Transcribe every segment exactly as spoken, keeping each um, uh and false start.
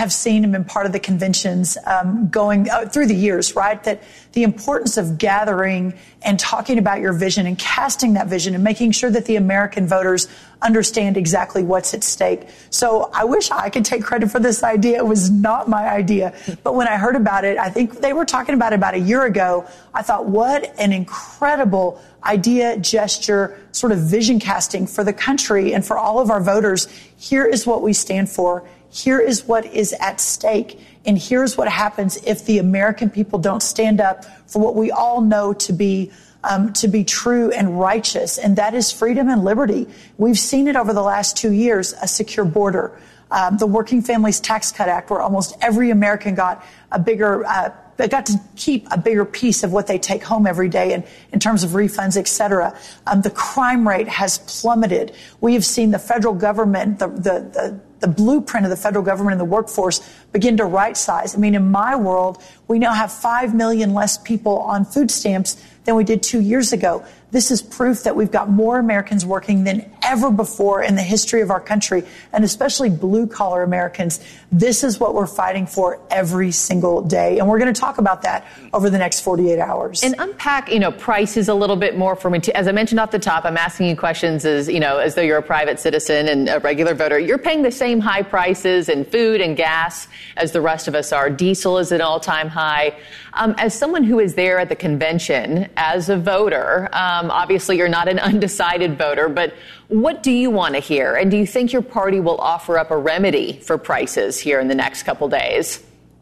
have seen and been part of the conventions um, going uh, through the years, right, that the importance of gathering and talking about your vision and casting that vision and making sure that the American voters understand exactly what's at stake. So I wish I could take credit for this idea. It was not my idea. But when I heard about it, I think they were talking about it about a year ago. I thought, what an incredible idea, gesture, sort of vision casting for the country and for all of our voters. Here is what we stand for. Here is what is at stake. And here's what happens if the American people don't stand up for what we all know to be Um, to be true and righteous, and that is freedom and liberty. We've seen it over the last two years, a secure border, um, the Working Families Tax Cut Act, where almost every American got a bigger, uh, they got to keep a bigger piece of what they take home every day in, in terms of refunds, et cetera. Um, the crime rate has plummeted. We have seen the federal government, the, the, the the blueprint of the federal government and the workforce begin to right size. I mean, in my world, we now have five million less people on food stamps than we did two years ago. This is proof that we've got more Americans working than ever before in the history of our country, and especially blue-collar Americans. This is what we're fighting for every single day, and we're going to talk about that over the next forty-eight hours. And unpack, you know, prices a little bit more for me. As I mentioned off the top, I'm asking you questions as, you know, as though you're a private citizen and a regular voter. You're paying the same high prices in food and gas as the rest of us are. Diesel is at an all-time high. Um, as someone who is there at the convention as a voter, um, obviously you're not an undecided voter, but what do you want to hear? And do you think your party will offer up a remedy for prices here in the next couple days?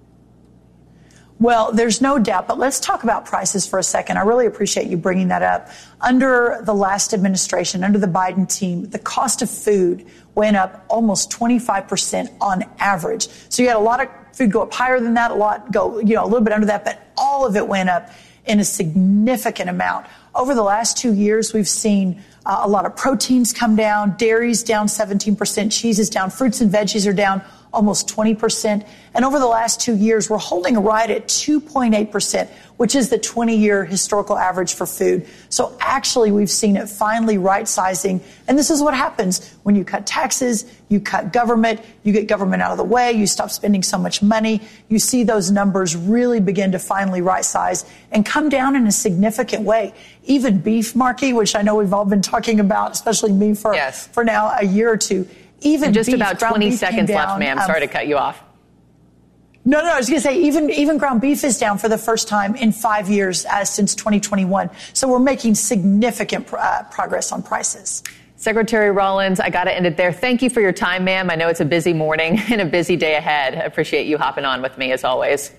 Well, there's no doubt, but let's talk about prices for a second. I really appreciate you bringing that up. Under the last administration, under the Biden team, the cost of food went up almost twenty-five percent on average. So you had a lot of food go up higher than that, a lot go, you know, a little bit under that, but all of it went up in a significant amount. Over the last two years, we've seen uh, a lot of proteins come down, dairy's down seventeen percent, cheese is down, fruits and veggies are down almost twenty percent. And over the last two years, we're holding right at two point eight percent, which is the twenty-year historical average for food. So actually, we've seen it finally right-sizing. And this is what happens when you cut taxes, you cut government, you get government out of the way, you stop spending so much money. You see those numbers really begin to finally right-size and come down in a significant way. Even beef, Marky, which I know we've all been talking about, especially me for, yes. for now a year or two. Even and just beef, about twenty seconds down, left, ma'am. Um, Sorry to cut you off. No, no, I was going to say even even ground beef is down for the first time in five years uh, since twenty twenty-one. So we're making significant uh, progress on prices. Secretary Rollins, I got to end it there. Thank you for your time, ma'am. I know it's a busy morning and a busy day ahead. I appreciate you hopping on with me as always.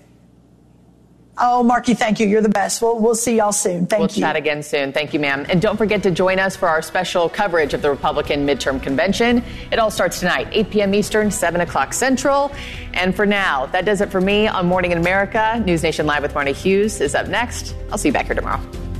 Oh, Marky, thank you. You're the best. We'll, we'll see y'all soon. Thank we'll you. We'll chat again soon. Thank you, ma'am. And don't forget to join us for our special coverage of the Republican midterm convention. It all starts tonight, eight p.m. Eastern, seven o'clock Central. And for now, that does it for me on Morning in America. News Nation Live with Marnie Hughes is up next. I'll see you back here tomorrow.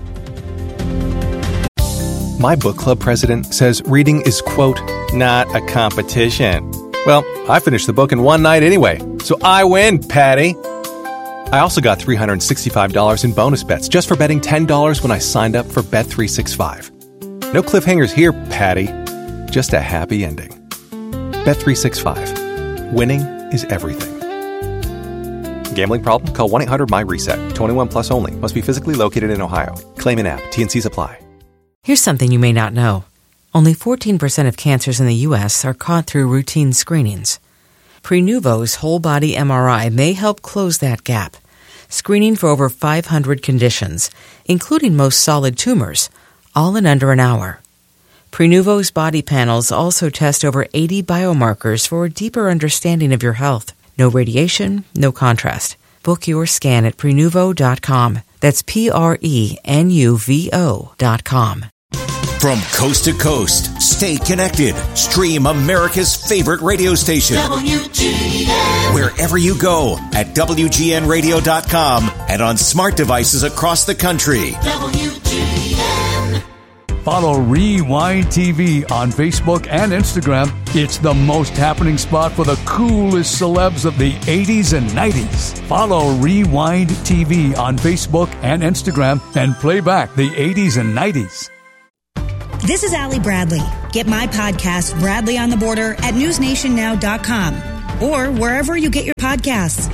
My book club president says reading is, quote, not a competition. Well, I finished the book in one night anyway, so I win, Patty. I also got three hundred sixty-five dollars in bonus bets just for betting ten dollars when I signed up for Bet three sixty-five. No cliffhangers here, Patty. Just a happy ending. Bet three sixty-five. Winning is everything. Gambling problem? Call one eight hundred M Y RESET. twenty-one plus only. Must be physically located in Ohio. Claim in app. T and C's apply. Here's something you may not know. Only fourteen percent of cancers in the U S are caught through routine screenings. Prenuvo's whole-body M R I may help close that gap, screening for over five hundred conditions, including most solid tumors, all in under an hour. Prenuvo's body panels also test over eighty biomarkers for a deeper understanding of your health. No radiation, no contrast. Book your scan at Prenuvo dot com. That's P R E N U V O dot com. From coast to coast, stay connected. Stream America's favorite radio station. W G N. Wherever you go at W G N radio dot com and on smart devices across the country. W G N. Follow Rewind T V on Facebook and Instagram. It's the most happening spot for the coolest celebs of the eighties and nineties. Follow Rewind T V on Facebook and Instagram and play back the eighties and nineties. This is Allie Bradley. Get my podcast, Bradley on the Border, at news nation now dot com or wherever you get your podcasts.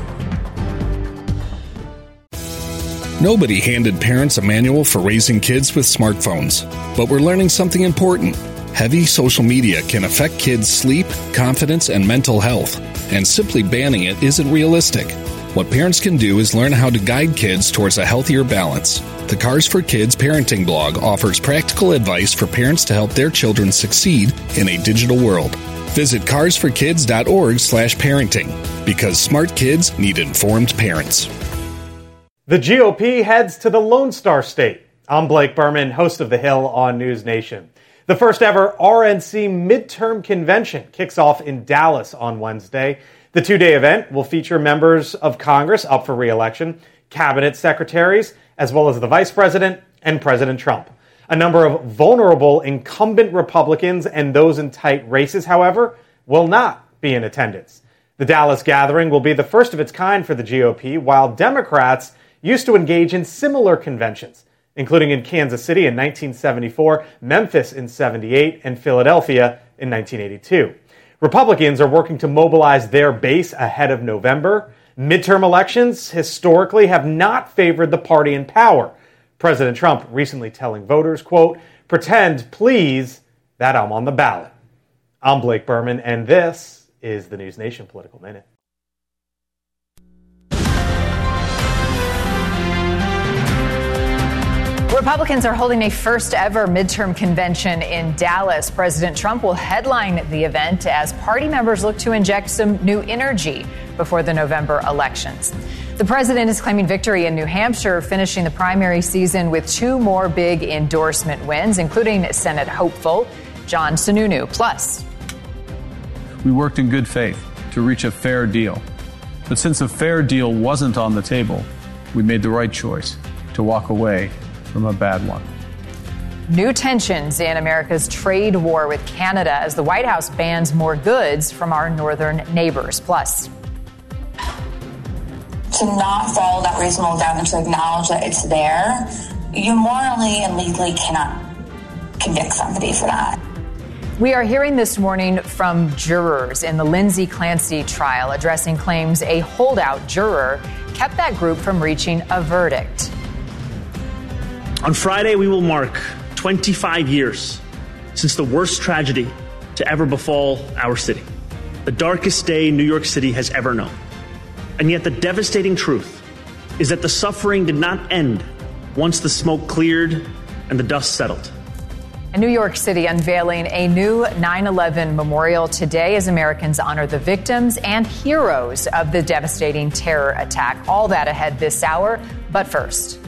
Nobody handed parents a manual for raising kids with smartphones, but we're learning something important. Heavy social media can affect kids' sleep, confidence, and mental health, and simply banning it isn't realistic. What parents can do is learn how to guide kids towards a healthier balance. The Cars for Kids parenting blog offers practical advice for parents to help their children succeed in a digital world. Visit cars for kids dot org slash parenting, because smart kids need informed parents. The G O P heads to the Lone Star State. I'm Blake Berman, host of The Hill on News Nation. The first ever R N C midterm convention kicks off in Dallas on Wednesday. The two-day event will feature members of Congress up for re-election, cabinet secretaries, as well as the vice president and President Trump. A number of vulnerable incumbent Republicans and those in tight races, however, will not be in attendance. The Dallas gathering will be the first of its kind for the G O P, while Democrats used to engage in similar conventions, including in Kansas City in nineteen seventy-four, Memphis in seventy-eight, and Philadelphia in nineteen eighty-two. Republicans are working to mobilize their base ahead of November. Midterm elections historically have not favored the party in power. President Trump recently telling voters, quote, "Pretend, please, that I'm on the ballot." I'm Blake Berman, and this is the News Nation Political Minute. Republicans are holding a first ever midterm convention in Dallas. President Trump will headline the event as party members look to inject some new energy before the November elections. The president is claiming victory in New Hampshire, finishing the primary season with two more big endorsement wins, including Senate hopeful John Sununu. Plus, we worked in good faith to reach a fair deal. But since a fair deal wasn't on the table, we made the right choice to walk away from a bad one. New tensions in America's trade war with Canada as the White House bans more goods from our northern neighbors. Plus, to not follow that reasonable doubt and to acknowledge that it's there, you morally and legally cannot convict somebody for that. We are hearing this morning from jurors in the Lindsay Clancy trial addressing claims a holdout juror kept that group from reaching a verdict. On Friday, we will mark twenty-five years since the worst tragedy to ever befall our city, the darkest day New York City has ever known. And yet the devastating truth is that the suffering did not end once the smoke cleared and the dust settled. And New York City unveiling a new nine eleven memorial today as Americans honor the victims and heroes of the devastating terror attack. All that ahead this hour. But first.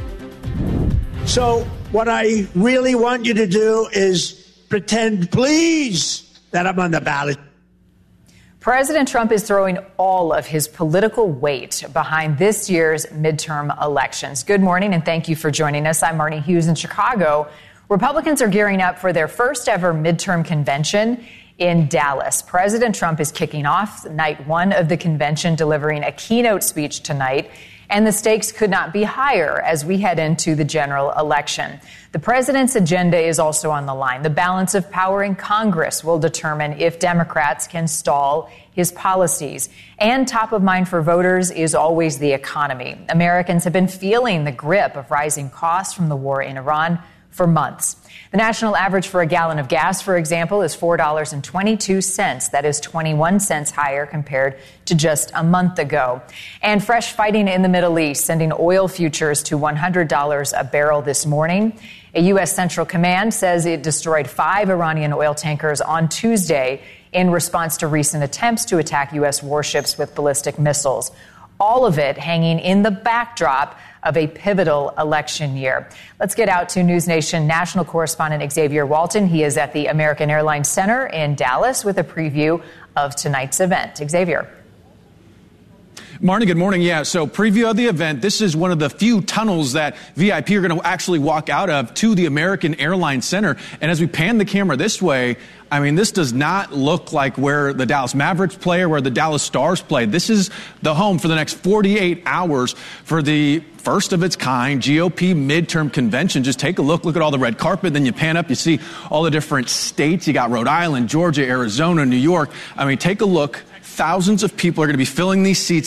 So what I really want you to do is pretend, please, that I'm on the ballot. President Trump is throwing all of his political weight behind this year's midterm elections. Good morning, and thank you for joining us. I'm Marnie Hughes in Chicago. Republicans are gearing up for their first ever midterm convention in Dallas. President Trump is kicking off night one of the convention, delivering a keynote speech tonight. And the stakes could not be higher as we head into the general election. The president's agenda is also on the line. The balance of power in Congress will determine if Democrats can stall his policies. And top of mind for voters is always the economy. Americans have been feeling the grip of rising costs from the war in Iran for months. The national average for a gallon of gas, for example, is four dollars and twenty-two cents. That is twenty-one cents higher compared to just a month ago. And fresh fighting in the Middle East, sending oil futures to one hundred dollars a barrel this morning. A U S Central Command says it destroyed five Iranian oil tankers on Tuesday in response to recent attempts to attack U S warships with ballistic missiles. All of it hanging in the backdrop of a pivotal election year. Let's get out to News Nation national correspondent Xavier Walton. He is at the American Airlines Center in Dallas with a preview of tonight's event. Xavier. Marnie, good morning. Yeah, so preview of the event. This is one of the few tunnels that V I P are going to actually walk out of to the American Airlines Center. And as we pan the camera this way, I mean, this does not look like where the Dallas Mavericks play or where the Dallas Stars play. This is the home for the next forty-eight hours for the first of its kind G O P midterm convention. Just take a look. Look at all the red carpet. Then you pan up, you see all the different states. You got Rhode Island, Georgia, Arizona, New York. I mean, take a look. thousands of people are going to be filling these seats